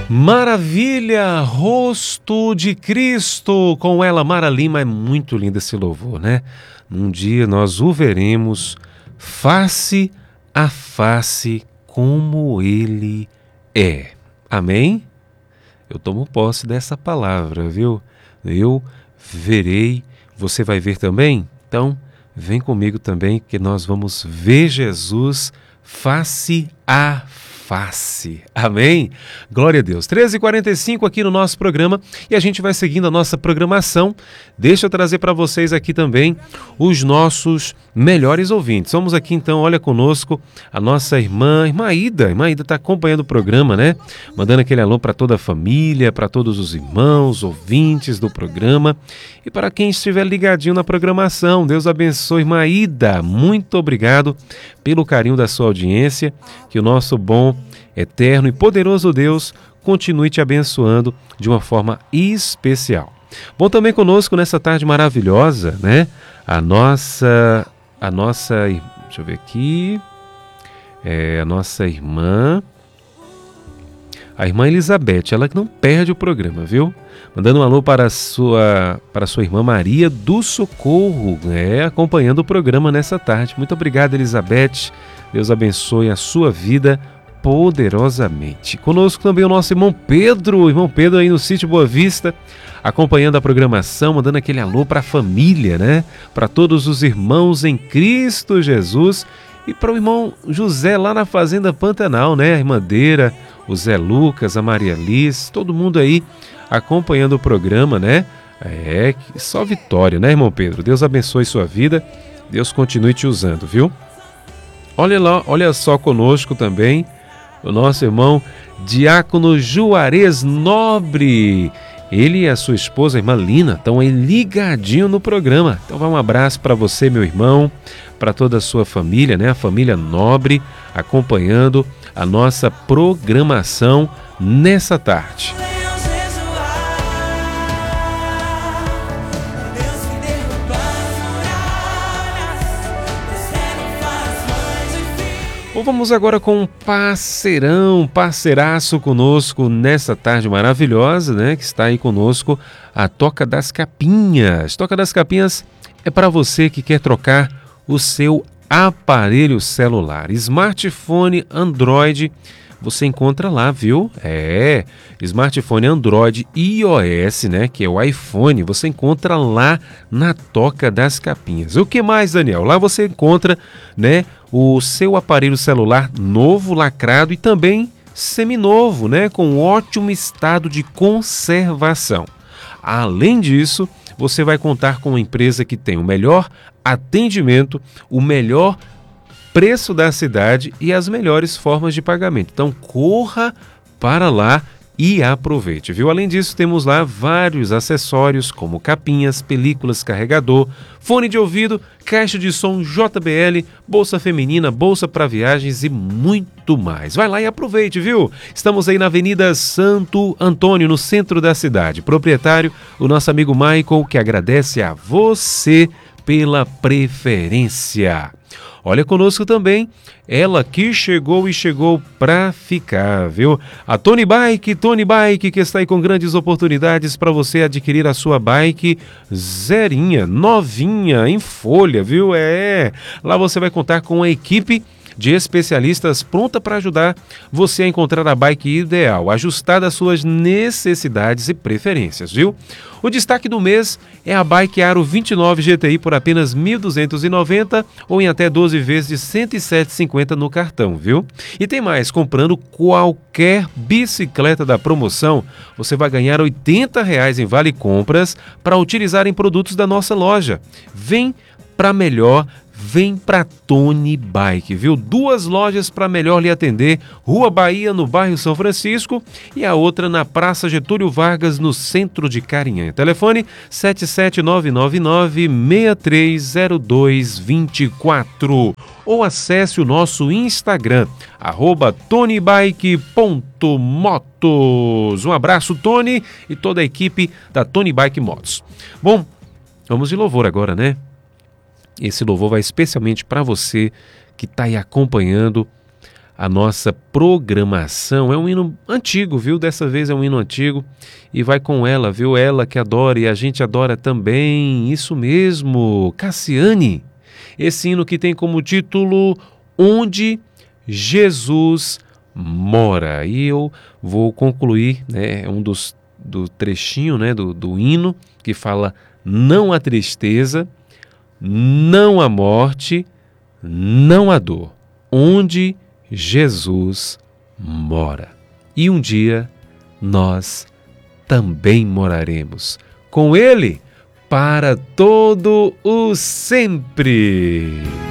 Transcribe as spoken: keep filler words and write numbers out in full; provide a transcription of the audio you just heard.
Maravilha, rosto de Cristo, com ela Mara Lima. É muito lindo esse louvor, né? Num dia nós o veremos face a face como ele é. Amém? Eu tomo posse dessa palavra, viu? Eu verei, você vai ver também? Então, vem comigo também que nós vamos ver Jesus face a face. Amém? Glória a Deus. treze e quarenta e cinco aqui no nosso programa e a gente vai seguindo a nossa programação. Deixa eu trazer para vocês aqui também os nossos melhores ouvintes. Vamos aqui então, olha conosco a nossa irmã, irmã Ida. Irmã Ida está acompanhando o programa, né? Mandando aquele alô para toda a família, para todos os irmãos, ouvintes do programa e para quem estiver ligadinho na programação. Deus abençoe, irmã Ida. Muito obrigado pelo carinho da sua audiência. Que o nosso bom, eterno e poderoso Deus continue te abençoando de uma forma especial. Bom, também conosco nessa tarde maravilhosa, né? A nossa, a nossa, deixa eu ver aqui, é, a nossa irmã, a irmã Elizabeth, ela que não perde o programa, viu? Mandando um alô para a sua, para a sua irmã Maria do Socorro, né? Acompanhando o programa nessa tarde. Muito obrigado, Elizabeth. Deus abençoe a sua vida poderosamente. Conosco também o nosso irmão Pedro, irmão Pedro aí no sítio Boa Vista, acompanhando a programação, mandando aquele alô para a família, né? Para todos os irmãos em Cristo Jesus e para o irmão José lá na Fazenda Pantanal, né? A irmã Deira, o Zé Lucas, a Maria Liz, todo mundo aí acompanhando o programa, né? É, só vitória, né, irmão Pedro? Deus abençoe sua vida, Deus continue te usando, viu? Olha lá, olha só conosco também o nosso irmão Diácono Juarez Nobre. Ele e a sua esposa, a irmã Lina, estão aí ligadinho no programa. Então vai um abraço para você, meu irmão, para toda a sua família, né? A família Nobre acompanhando a nossa programação nessa tarde. Vamos agora com um parceirão, parceiraço conosco nessa tarde maravilhosa, né? Que está aí conosco, a Toca das Capinhas. Toca das Capinhas é para você que quer trocar o seu aparelho celular, smartphone Android. Você encontra lá, viu? É, smartphone Android e iOS, né? Que é o iPhone. Você encontra lá na Toca das Capinhas. O que mais, Daniel? Lá você encontra, né? O seu aparelho celular novo, lacrado e também seminovo, né? Com ótimo estado de conservação. Além disso, você vai contar com uma empresa que tem o melhor atendimento, o melhor preço da cidade e as melhores formas de pagamento. Então corra para lá e aproveite, viu? Além disso, temos lá vários acessórios como capinhas, películas, carregador, fone de ouvido, caixa de som J B L, bolsa feminina, bolsa para viagens e muito mais. Vai lá e aproveite, viu? Estamos aí na Avenida Santo Antônio, no centro da cidade. Proprietário, o nosso amigo Michael, que agradece a você pela preferência. Olha conosco também, ela que chegou e chegou para ficar, viu? A Tony Bike, Tony Bike, que está aí com grandes oportunidades para você adquirir a sua bike zerinha, novinha, em folha, viu? É, lá você vai contar com uma equipe de especialistas pronta para ajudar você a encontrar a bike ideal, ajustada às suas necessidades e preferências, viu? O destaque do mês é a Bike Aro vinte e nove G T I por apenas mil duzentos e noventa reais ou em até doze vezes de cento e sete reais e cinquenta centavos no cartão, viu? E tem mais, comprando qualquer bicicleta da promoção, você vai ganhar oitenta reais em vale compras para utilizar em produtos da nossa loja. Vem para melhor, vem para Tony Bike, viu? Duas lojas para melhor lhe atender, Rua Bahia, no bairro São Francisco, e a outra na Praça Getúlio Vargas, no centro de Carinhã. Telefone sete sete nove nove nove, seis três zero dois dois quatro ou acesse o nosso Instagram, arroba tonybike ponto motos. Um abraço, Tony, e toda a equipe da Tony Bike Motos. Bom, vamos de louvor agora, né? Esse louvor vai especialmente para você que está aí acompanhando a nossa programação. É um hino antigo, viu? Dessa vez é um hino antigo e vai com ela, viu? Ela que adora e a gente adora também. Isso mesmo, Cassiane. Esse hino que tem como título Onde Jesus Mora. E eu vou concluir, né, um dos do trechinho, né, do, do hino que fala: não há tristeza, não há morte, não há dor, onde Jesus mora. E um dia nós também moraremos com Ele para todo o sempre.